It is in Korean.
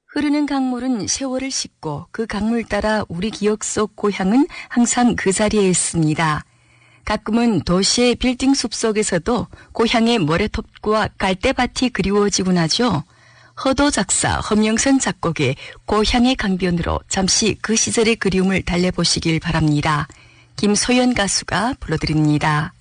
흐르는 강물은 세월을 싣고 그 강물 따라 우리 기억 속 고향은 항상 그 자리에 있습니다. 가끔은 도시의 빌딩 숲속에서도 고향의 모래톱과 갈대밭이 그리워지곤 하죠. 허도 작사 허명선 작곡의 고향의 강변으로 잠시 그 시절의 그리움을 달래보시길 바랍니다. 김소연 가수가 불러드립니다.